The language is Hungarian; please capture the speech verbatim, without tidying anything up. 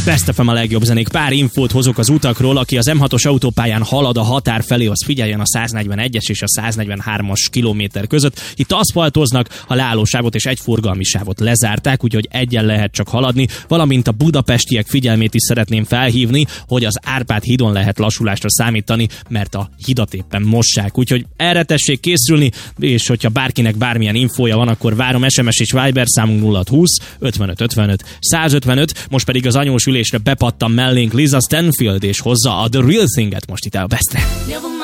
Best ef em a legjobb zenék. Pár infót hozok az utakról. Aki az em hatos autópályán halad a határ felé, az figyeljen a száznegyvenegyes és a száznegyvenhármas kilométer között. Itt aszfaltoznak, a leállósávot és egy forgalmi sávot lezárták, úgyhogy egyen lehet csak haladni, valamint a budapestiek figyelmét is szeretném felhívni, hogy az Árpád hídon lehet lassulásra számítani, mert a hidat éppen mossák. Úgyhogy erre tessék készülni, és hogyha bárkinek bármilyen infója van, akkor várom. es em es és Viber számunk nulla húsz ötvenöt ötvenöt százötvenöt. Most pedig az anyós ülésre bepattam mellénk Lisa Stanfield, és hozza a The Real Thing-et most itt a Bestre.